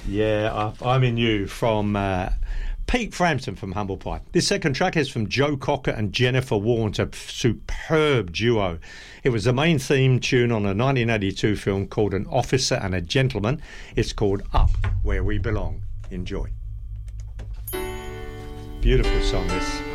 Yeah, I'm in you from Pete Frampton from Humble Pie. This second track is from Joe Cocker and Jennifer Warnes, a superb duo. It was the main theme tune on a 1982 film called An Officer and a Gentleman. It's called Up Where We Belong. Enjoy. Beautiful song, this.